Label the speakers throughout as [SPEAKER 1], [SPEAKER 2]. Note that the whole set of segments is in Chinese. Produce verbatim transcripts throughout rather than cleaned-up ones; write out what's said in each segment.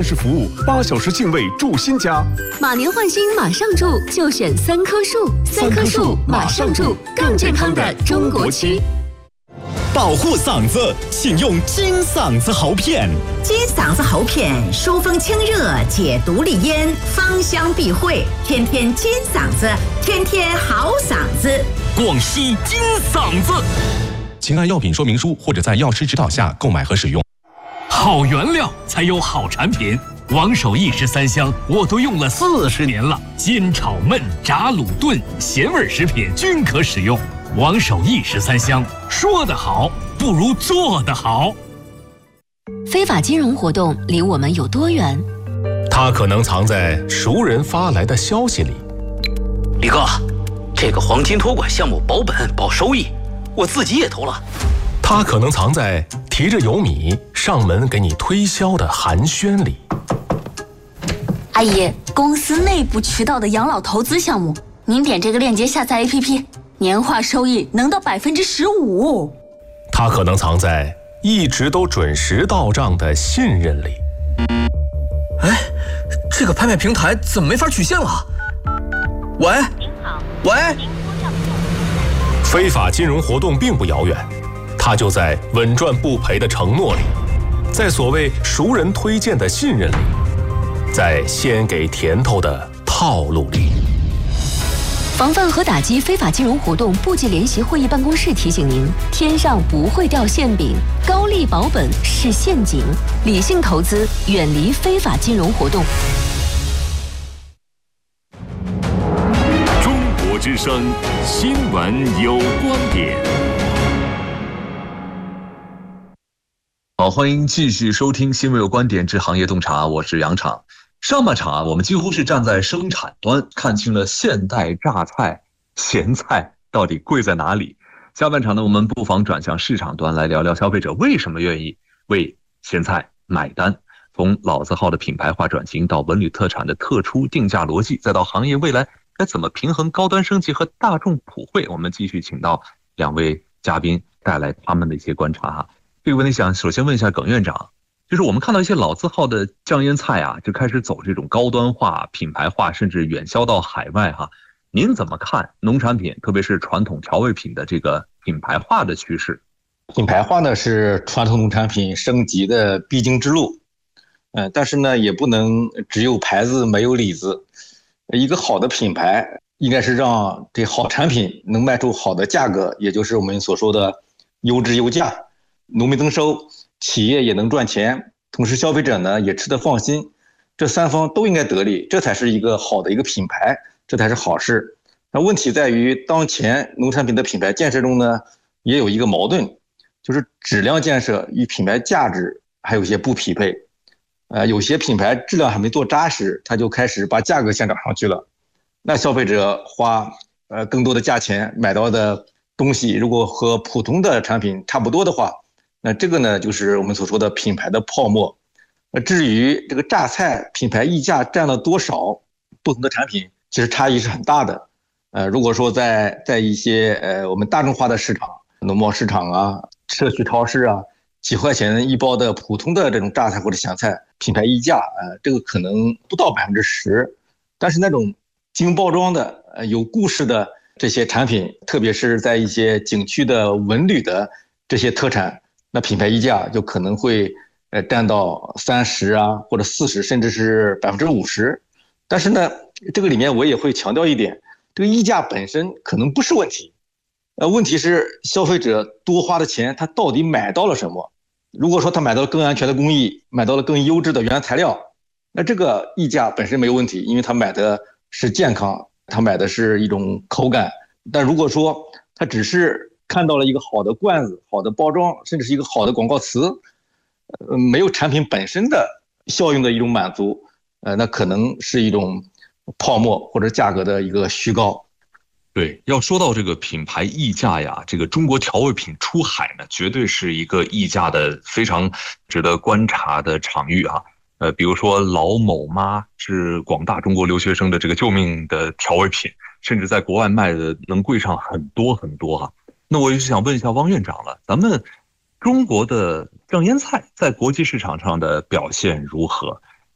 [SPEAKER 1] 时服务，八小时敬畏住新家。
[SPEAKER 2] 马年换新马上住，就选三棵树，三棵树马上住，更健康的中国区。
[SPEAKER 3] 保护嗓子，请用金嗓子喉片。
[SPEAKER 4] 金嗓子喉片，疏风清热，解毒利咽，芳香避秽，天天金嗓子，天天好嗓子。
[SPEAKER 3] 广西金嗓子，请按药品说明书或者在药师指导下购买和使用。
[SPEAKER 5] 好原料才有好产品。王守义十三香我都用了四十年了，煎炒焖炸卤炖咸味食品均可使用。王守义十三香，说得好不如做得好。
[SPEAKER 2] 非法金融活动离我们有多远？
[SPEAKER 6] 它可能藏在熟人发来的消息里。
[SPEAKER 7] 李哥，这个黄金托管项目保本保收益，我自己也投了。
[SPEAKER 6] 它可能藏在提着油米上门给你推销的寒暄里。
[SPEAKER 8] 阿姨，公司内部渠道的养老投资项目，您点这个链接下载 A P P， 年化收益能到百分之十五。
[SPEAKER 6] 它可能藏在一直都准时到账的信任里。
[SPEAKER 9] 哎，这个拍卖平台怎么没法取现了？喂，您好，喂。
[SPEAKER 6] 非法金融活动并不遥远，它就在稳赚不赔的承诺里，在所谓熟人推荐的信任里，在先给甜头的套路里。
[SPEAKER 2] 防范和打击非法金融活动部级联席会议办公室提醒您：天上不会掉馅饼，高利保本是陷阱，理性投资，远离非法金融活动。
[SPEAKER 10] 中国之声新闻有观点。
[SPEAKER 11] 好，欢迎继续收听新闻有观点之行业洞察，我是杨昶。上半场啊，我们几乎是站在生产端看清了现代榨菜、咸菜到底贵在哪里。下半场呢，我们不妨转向市场端来聊聊消费者为什么愿意为咸菜买单。从老字号的品牌化转型到文旅特产的特殊定价逻辑，再到行业未来该怎么平衡高端升级和大众普惠，我们继续请到两位嘉宾带来他们的一些观察哈。这个问题想首先问一下耿院长。就是我们看到一些老字号的酱腌菜啊，就开始走这种高端化、品牌化，甚至远销到海外哈。您怎么看农产品，特别是传统调味品的这个品牌化的趋势？
[SPEAKER 12] 品牌化呢是传统农产品升级的必经之路，呃，但是呢也不能只有牌子没有里子。一个好的品牌应该是让这好产品能卖出好的价格，也就是我们所说的优质优价，农民增收。企业也能赚钱，同时消费者呢也吃得放心，这三方都应该得利，这才是一个好的一个品牌，这才是好事。那问题在于当前农产品的品牌建设中呢，也有一个矛盾，就是质量建设与品牌价值还有些不匹配。呃，有些品牌质量还没做扎实，它就开始把价格先涨上去了，那消费者花呃更多的价钱买到的东西，如果和普通的产品差不多的话，那这个呢，就是我们所说的品牌的泡沫。那至于这个榨菜品牌溢价占了多少，不同的产品其实差异是很大的。呃，如果说在在一些呃我们大众化的市场，农贸市场啊、社区超市啊，几块钱一包的普通的这种榨菜或者咸菜，品牌溢价，呃，这个可能不到百分之十。但是那种精包装的、呃有故事的这些产品，特别是在一些景区的文旅的这些特产。那品牌溢价就可能会呃占到三十啊，或者四十，甚至是百分之五十。但是呢，这个里面我也会强调一点，这个溢价本身可能不是问题，呃，问题是消费者多花的钱，他到底买到了什么？如果说他买到了更安全的工艺，买到了更优质的原材料，那这个溢价本身没有问题，因为他买的是健康，他买的是一种口感。但如果说他只是看到了一个好的罐子、好的包装，甚至是一个好的广告词，呃，没有产品本身的效用的一种满足，呃，那可能是一种泡沫或者价格的一个虚高。
[SPEAKER 11] 对，要说到这个品牌溢价呀，这个中国调味品出海呢，绝对是一个溢价的非常值得观察的场域啊。呃，比如说老某妈是广大中国留学生的这个救命的调味品，甚至在国外卖的能贵上很多很多啊。那我就想问一下汪院长了，咱们中国的酱腌菜在国际市场上的表现如何？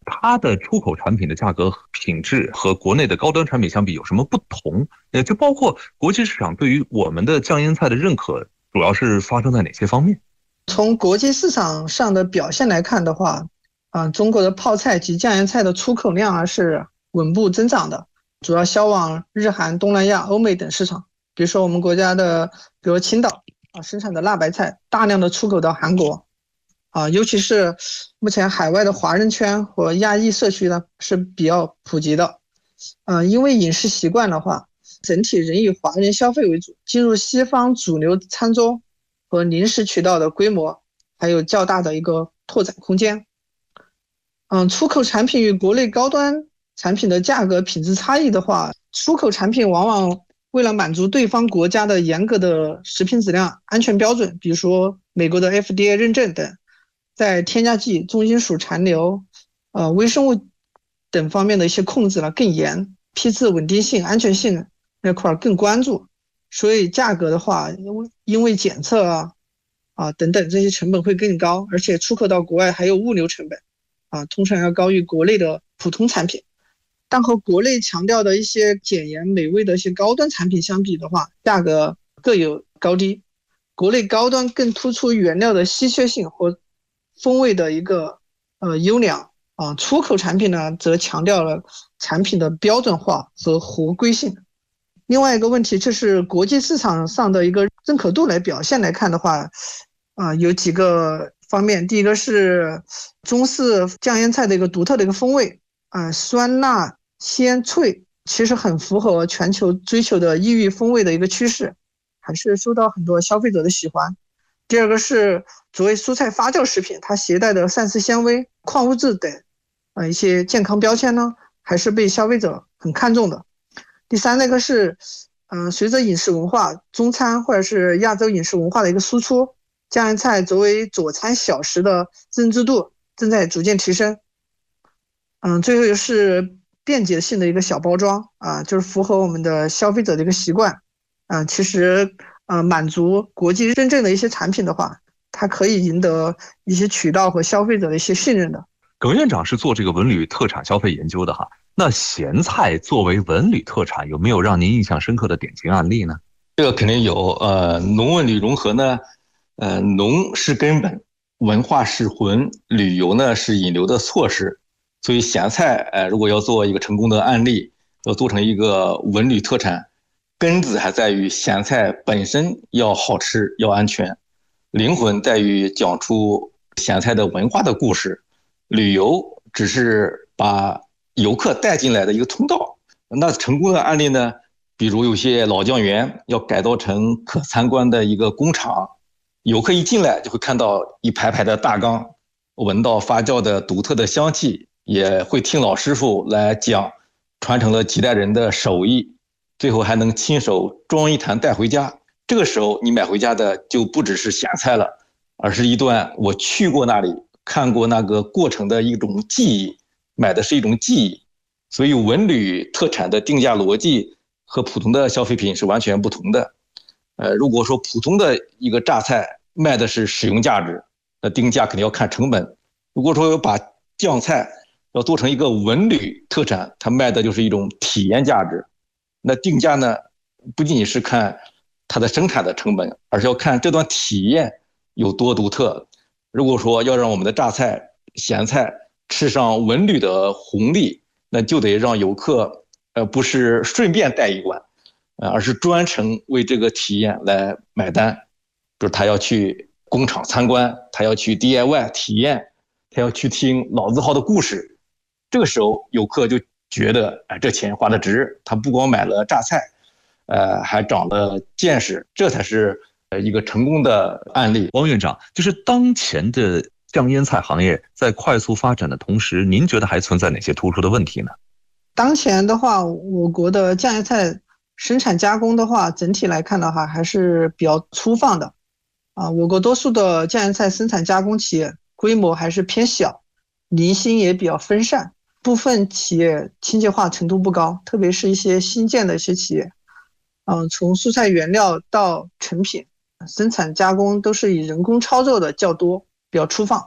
[SPEAKER 11] 它的出口产品的价格品质和国内的高端产品相比有什么不同？呃，就包括国际市场对于我们的酱腌菜的认可，主要是发生在哪些方面？
[SPEAKER 13] 从国际市场上的表现来看的话，啊、呃，中国的泡菜及酱腌菜的出口量啊是稳步增长的，主要销往日韩、东南亚、欧美等市场。比如说我们国家的，比如青岛啊生产的辣白菜，大量的出口到韩国。啊，尤其是目前海外的华人圈和亚裔社区呢是比较普及的，呃，因为饮食习惯的话，整体仍以华人消费为主，进入西方主流餐桌和零食渠道的规模还有较大的一个拓展空间。嗯，出口产品与国内高端产品的价格品质差异的话，出口产品往往为了满足对方国家的严格的食品质量安全标准，比如说美国的 F D A 认证等，在添加剂、重金属残留、呃微生物等方面的一些控制呢更严，批次稳定性、安全性那块更关注，所以价格的话，因为因为检测啊啊等等这些成本会更高，而且出口到国外还有物流成本啊，通常要高于国内的普通产品。但和国内强调的一些简言美味的一些高端产品相比的话，价格各有高低。国内高端更突出原料的稀缺性和风味的一个呃优良啊，出口产品呢则强调了产品的标准化和合规性。另外一个问题就是国际市场上的一个认可度来表现来看的话，啊有几个方面。第一个是中式酱腌菜的一个独特的一个风味啊，酸辣鲜脆，其实很符合全球追求的异域风味的一个趋势，还是受到很多消费者的喜欢。第二个是作为蔬菜发酵食品，它携带的膳食纤维、矿物质等呃一些健康标签呢，还是被消费者很看重的。第三那个是嗯、呃，随着饮食文化中餐或者是亚洲饮食文化的一个输出，酱腌菜作为佐餐小食的认知度正在逐渐提升。嗯，最后是便捷性的一个小包装啊，就是符合我们的消费者的一个习惯。啊，其实呃满足国际认证的一些产品的话，它可以赢得一些渠道和消费者的一些信任的。
[SPEAKER 11] 耿院长是做这个文旅特产消费研究的哈，那咸菜作为文旅特产，有没有让您印象深刻的典型案例呢？
[SPEAKER 12] 这个肯定有，呃，农文旅融合呢，呃，农是根本，文化是魂，旅游呢是引流的措施。所以咸菜，呃，如果要做一个成功的案例，要做成一个文旅特产，根子还在于咸菜本身要好吃，要安全，灵魂在于讲出咸菜的文化的故事，旅游只是把游客带进来的一个通道。那成功的案例呢，比如有些老酱园要改造成可参观的一个工厂，游客一进来就会看到一排排的大缸，闻到发酵的独特的香气，也会听老师傅来讲传承了几代人的手艺，最后还能亲手装一坛带回家。这个时候你买回家的就不只是咸菜了，而是一段我去过那里看过那个过程的一种记忆，买的是一种记忆。所以文旅特产的定价逻辑和普通的消费品是完全不同的。呃，如果说普通的一个榨菜卖的是使用价值，那定价肯定要看成本。如果说把酱菜要做成一个文旅特产，它卖的就是一种体验价值。那定价呢，不仅仅是看它的生产的成本，而是要看这段体验有多独特。如果说要让我们的榨菜、咸菜吃上文旅的红利，那就得让游客呃不是顺便带一罐，呃而是专程为这个体验来买单。比如他要去工厂参观，他要去 D I Y 体验，他要去听老字号的故事。这个时候游客就觉得哎，这钱花的值，他不光买了榨菜，呃还长了见识，这才是一个成功的案例。
[SPEAKER 11] 汪院长，就是当前的酱腌菜行业在快速发展的同时，您觉得还存在哪些突出的问题呢？
[SPEAKER 13] 当前的话，我国的酱腌菜生产加工的话，整体来看的话还是比较粗放的啊。我国多数的酱腌菜生产加工企业规模还是偏小，零星也比较分散，部分企业清洁化程度不高，特别是一些新建的一些企业，嗯，从蔬菜原料到成品生产加工都是以人工操作的较多，比较粗放。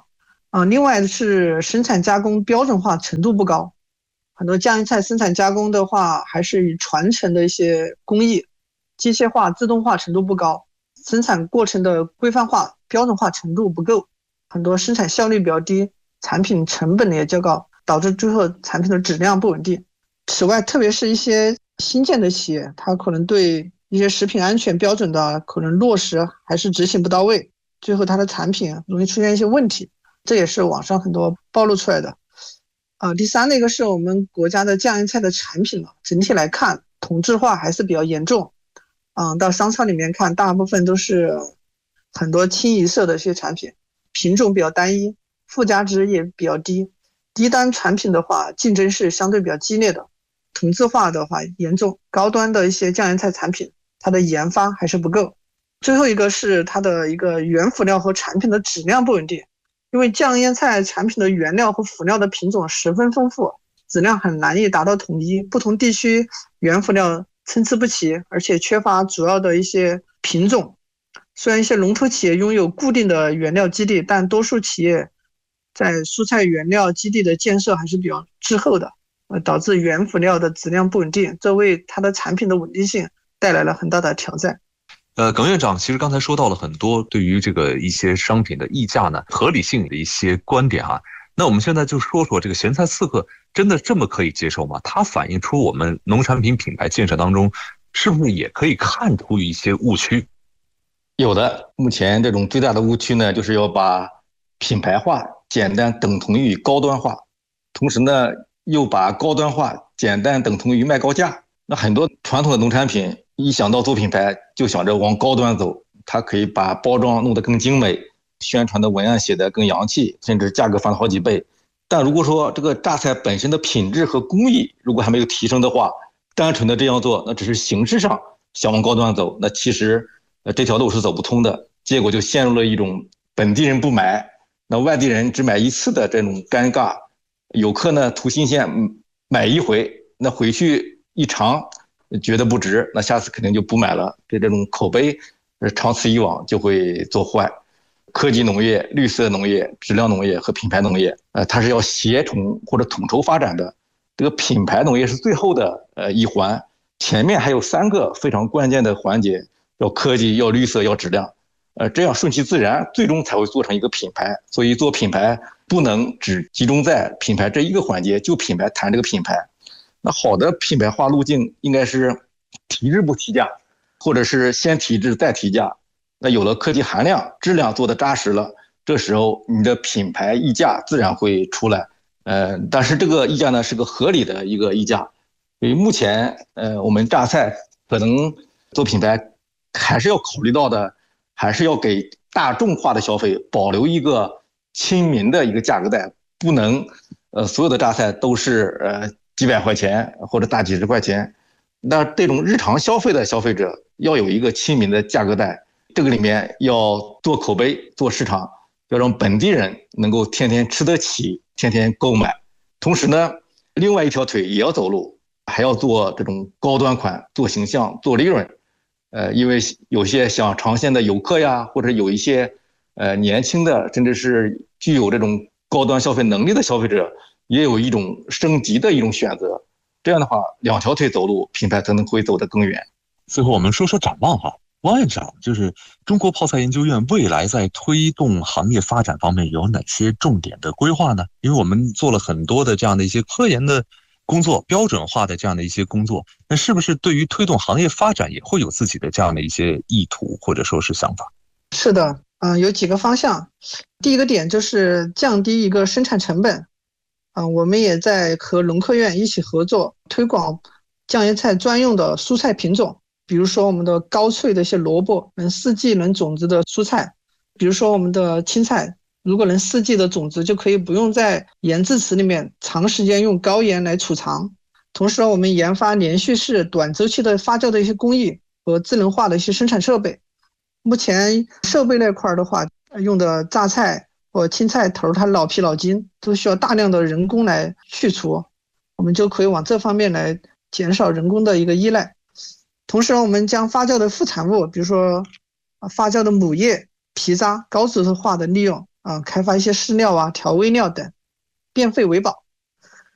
[SPEAKER 13] 啊、呃，另外是生产加工标准化程度不高，很多酱油菜生产加工的话还是以传承的一些工艺，机械化自动化程度不高，生产过程的规范化标准化程度不够，很多生产效率比较低，产品成本也较高，导致最后产品的质量不稳定。此外，特别是一些新建的企业，它可能对一些食品安全标准的可能落实还是执行不到位，最后它的产品容易出现一些问题，这也是网上很多暴露出来的。呃，第三那个是我们国家的酱油菜的产品呢，整体来看同质化还是比较严重。嗯、呃，到商超里面看，大部分都是很多清一色的一些产品，品种比较单一，附加值也比较低，低端产品的话竞争是相对比较激烈的，同质化的话严重，高端的一些酱油菜产品它的研发还是不够。最后一个是它的一个原辅料和产品的质量不稳定，因为酱油菜产品的原料和辅料的品种十分丰富，质量很难以达到统一，不同地区原辅料参差不齐，而且缺乏主要的一些品种。虽然一些龙头企业拥有固定的原料基地，但多数企业在蔬菜原料基地的建设还是比较滞后的，导致原辅料的质量不稳定，这为它的产品的稳定性带来了很大的挑战。
[SPEAKER 11] 呃，耿院长，其实刚才说到了很多对于这个一些商品的溢价呢、合理性的一些观点啊。那我们现在就说说这个咸菜刺客真的这么可以接受吗？它反映出我们农产品品牌建设当中是不是也可以看出一些误区？
[SPEAKER 12] 有的，目前这种最大的误区呢，就是要把品牌化简单等同于高端化，同时呢又把高端化简单等同于卖高价。那很多传统的农产品一想到做品牌就想着往高端走，它可以把包装弄得更精美，宣传的文案写得更洋气，甚至价格翻了好几倍。但如果说这个榨菜本身的品质和工艺如果还没有提升的话，单纯的这样做，那只是形式上想往高端走，那其实呃这条路是走不通的，结果就陷入了一种本地人不买，那外地人只买一次的这种尴尬。游客呢图新鲜买一回，那回去一尝觉得不值，那下次肯定就不买了，对这种口碑长此以往就会做坏。科技农业、绿色农业、质量农业和品牌农业，呃，它是要协同或者统筹发展的。这个品牌农业是最后的呃一环，前面还有三个非常关键的环节，要科技、要绿色、要质量，呃，这样顺其自然，最终才会做成一个品牌。所以做品牌不能只集中在品牌这一个环节，就品牌谈这个品牌。那好的品牌化路径应该是提质不提价，或者是先提质再提价。那有了科技含量，质量做得扎实了，这时候你的品牌溢价自然会出来。呃，但是这个溢价呢是个合理的一个溢价。所以目前呃我们榨菜可能做品牌还是要考虑到的，还是要给大众化的消费保留一个亲民的一个价格带，不能呃所有的榨菜都是呃几百块钱或者大几十块钱。那这种日常消费的消费者要有一个亲民的价格带，这个里面要做口碑、做市场，要让本地人能够天天吃得起、天天购买。同时呢，另外一条腿也要走路，还要做这种高端款、做形象、做利润。呃，因为有些想尝鲜的游客呀，或者有一些呃年轻的，甚至是具有这种高端消费能力的消费者，也有一种升级的一种选择。这样的话，两条腿走路，品牌才能会走得更远。
[SPEAKER 3] 最后我们说说展望哈，汪院长，就是中国泡菜研究院未来在推动行业发展方面有哪些重点的规划呢？因为我们做了很多的这样的一些科研的工作，标准化的这样的一些工作，那是不是对于推动行业发展也会有自己的这样的一些意图或者说是想法？
[SPEAKER 13] 是的，嗯、呃，有几个方向。第一个点就是降低一个生产成本。嗯、呃，我们也在和农科院一起合作，推广酱油菜专用的蔬菜品种，比如说我们的高脆的一些萝卜，能四季能种植的蔬菜，比如说我们的青菜，如果能四季的种植，就可以不用在盐制池里面长时间用高盐来储藏。同时我们研发连续式短周期的发酵的一些工艺和智能化的一些生产设备。目前设备那块的话，用的榨菜或青菜头它老皮老筋都需要大量的人工来去除，我们就可以往这方面来减少人工的一个依赖。同时我们将发酵的副产物，比如说发酵的母叶、皮渣高质化的利用， 啊、开发一些饲料啊、调味料等，变废为宝。